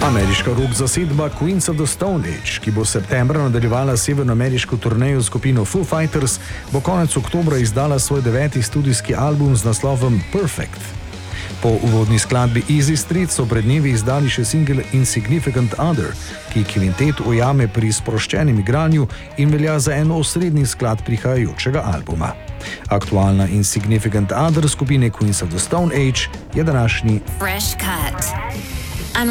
Ameriška rock zasedba Queens of the Stone Age, ki bo septembra nadaljevala severnoameriško turnejo skupino Foo Fighters, bo konec oktobra izdala svoj 9. studijski album z naslovom Perfect. Po uvodni skladbi Easy Street so pred dnevi izdali še singel Insignificant Other, ki kvintet ujame pri sproščenem igranju in velja za eno osrednjih skladb prihajajočega albuma. Aktualna Insignificant Other skupine Queens of the Stone Age je današnji Fresh Cut.